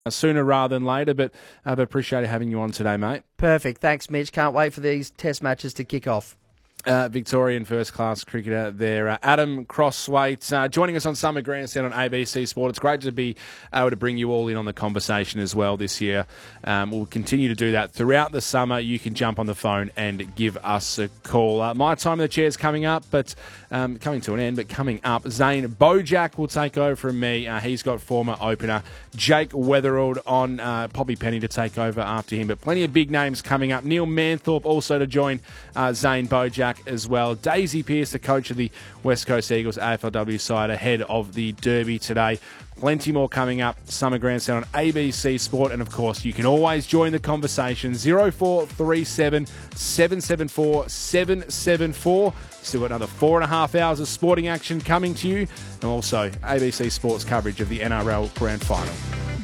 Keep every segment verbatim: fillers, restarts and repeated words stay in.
sooner rather than later, but I've appreciated having you on today, mate. Perfect. Thanks, Mitch. Can't wait for these test matches to kick off. Uh, Victorian first-class cricketer there, uh, Adam Crosswaite, uh, joining us on Summer Grandstand on A B C Sport. It's great to be able to bring you all in on the conversation as well this year. Um, we'll continue to do that throughout the summer. You can jump on the phone and give us a call. Uh, my time in the chair is coming up, but um, coming to an end, but coming up, Zane Bojack will take over from me. Uh, he's got former opener Jake Weatherald on, uh, Poppy Penny to take over after him, but plenty of big names coming up. Neil Manthorpe also to join uh, Zane Bojack as well. Daisy Pearce, the coach of the West Coast Eagles A F L W side, ahead of the Derby today. Plenty more coming up. Summer Grandstand on A B C Sport. And, of course, you can always join the conversation. zero four three seven, seven seven four, seven seven four. Still got another four and a half hours of sporting action coming to you. And also A B C Sports coverage of the N R L Grand Final.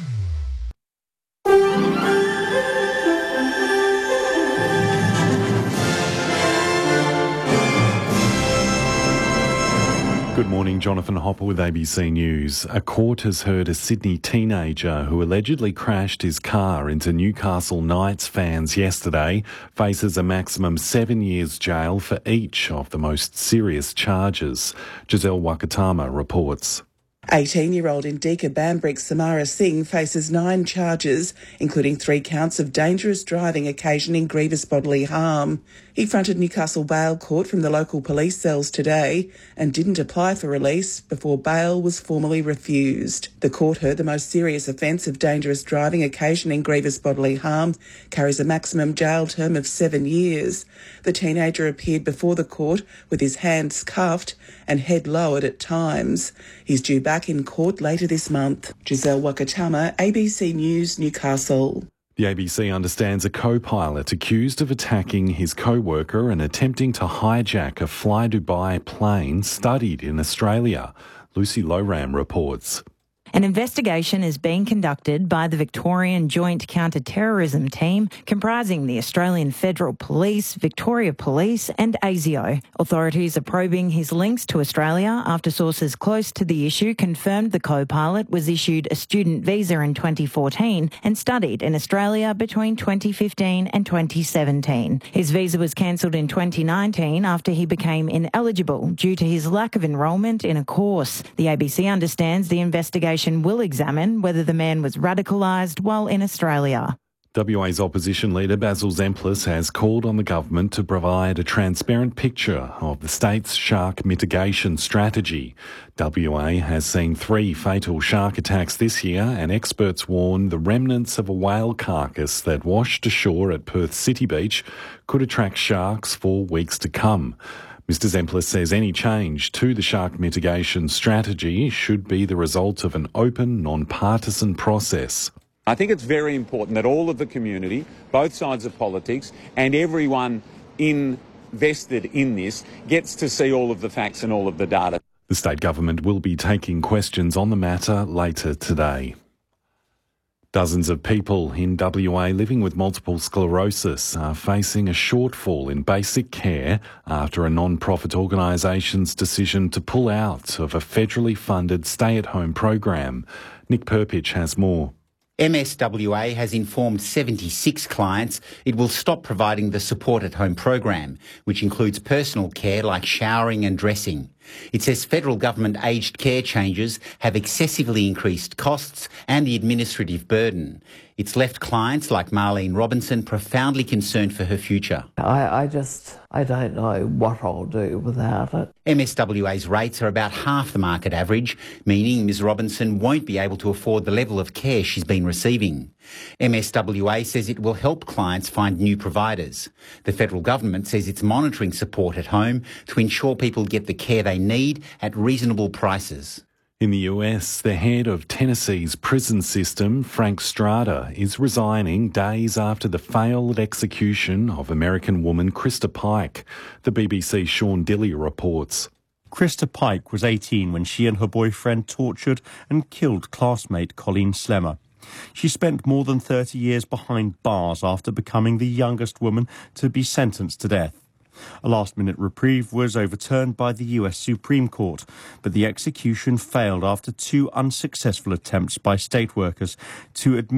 Good morning, Jonathan Hopper with A B C News. A court has heard a Sydney teenager who allegedly crashed his car into Newcastle Knights fans yesterday faces a maximum seven years jail for each of the most serious charges. Giselle Wakatama reports. eighteen-year-old Indika Bambrick Samara Singh faces nine charges, including three counts of dangerous driving occasioning grievous bodily harm. He fronted Newcastle Bail Court from the local police cells today and didn't apply for release before bail was formally refused. The court heard the most serious offence of dangerous driving occasioning grievous bodily harm carries a maximum jail term of seven years. The teenager appeared before the court with his hands cuffed and head lowered at times. He's due back in court later this month. Giselle Wakatama, A B C News, Newcastle. The A B C understands a co-pilot accused of attacking his co-worker and attempting to hijack a Fly Dubai plane studied in Australia. Lucy Lowram reports. An investigation is being conducted by the Victorian Joint Counter-Terrorism Team, comprising the Australian Federal Police, Victoria Police and ASIO. Authorities are probing his links to Australia after sources close to the issue confirmed the co-pilot was issued a student visa in twenty fourteen and studied in Australia between twenty fifteen and twenty seventeen. His visa was cancelled in twenty nineteen after he became ineligible due to his lack of enrolment in a course. The A B C understands the investigation will examine whether the man was radicalised while in Australia. W A's opposition leader Basil Zemplis has called on the government to provide a transparent picture of the state's shark mitigation strategy. W A has seen three fatal shark attacks this year, and experts warn the remnants of a whale carcass that washed ashore at Perth City Beach could attract sharks for weeks to come. Mister Zemplis says any change to the shark mitigation strategy should be the result of an open, non-partisan process. I think it's very important that all of the community, both sides of politics, and everyone invested in this gets to see all of the facts and all of the data. The state government will be taking questions on the matter later today. Dozens of people in W A living with multiple sclerosis are facing a shortfall in basic care after a non-profit organisation's decision to pull out of a federally funded stay-at-home program. Nick Perpich has more. M S W A has informed seventy-six clients it will stop providing the support at home program, which includes personal care like showering and dressing. It says federal government aged care changes have excessively increased costs and the administrative burden. It's left clients like Marlene Robinson profoundly concerned for her future. I, I just, I don't know what I'll do without it. M S W A's rates are about half the market average, meaning Miz Robinson won't be able to afford the level of care she's been receiving. M S W A says it will help clients find new providers. The federal government says it's monitoring support at home to ensure people get the care they need at reasonable prices. In the U S, the head of Tennessee's prison system, Frank Strada, is resigning days after the failed execution of American woman Krista Pike. The B B C's Sean Dilley reports. Krista Pike was eighteen when she and her boyfriend tortured and killed classmate Colleen Slemmer. She spent more than thirty years behind bars after becoming the youngest woman to be sentenced to death. A last-minute reprieve was overturned by the U S Supreme Court, but the execution failed after two unsuccessful attempts by state workers to admit